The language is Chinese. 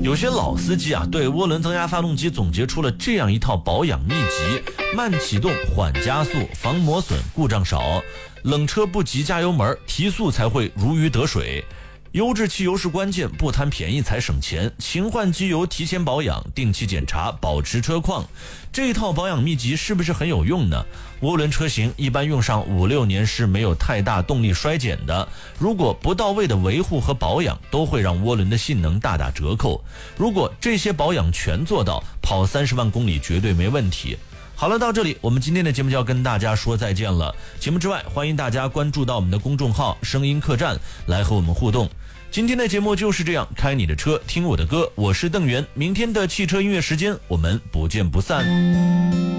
有些老司机啊，对涡轮增压发动机总结出了这样一套保养秘籍：慢启动、缓加速、防磨损、故障少，冷车不急加油门，提速才会如鱼得水。优质汽油是关键，不贪便宜才省钱。勤换机油，提前保养，定期检查，保持车况。这一套保养秘籍是不是很有用呢？涡轮车型一般用上5-6年是没有太大动力衰减的，如果不到位的维护和保养，都会让涡轮的性能大打折扣。如果这些保养全做到，跑30万公里绝对没问题。好了，到这里我们今天的节目就要跟大家说再见了。节目之外，欢迎大家关注到我们的公众号声音客栈来和我们互动。今天的节目就是这样，开你的车，听我的歌，我是邓源。明天的汽车音乐时间，我们不见不散。